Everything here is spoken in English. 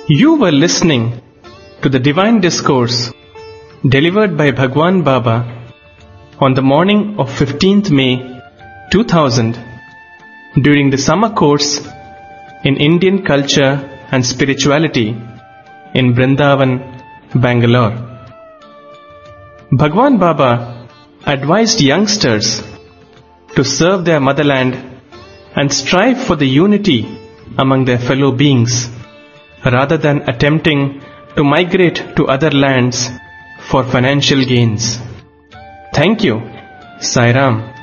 You were listening to the Divine Discourse delivered by Bhagwan Baba on the morning of 15th May 2000 during the summer course in Indian Culture and Spirituality in Brindavan, Bangalore. Bhagwan Baba advised youngsters to serve their motherland and strive for the unity among their fellow beings rather than attempting to migrate to other lands for financial gains. Thank you. Sai Ram.